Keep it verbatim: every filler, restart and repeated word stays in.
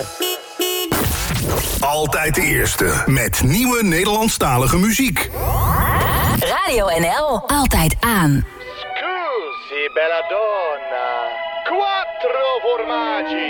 Altijd de eerste met nieuwe Nederlandstalige muziek. Radio N L, altijd aan. Scusi, bella donna. Quattro formaggi.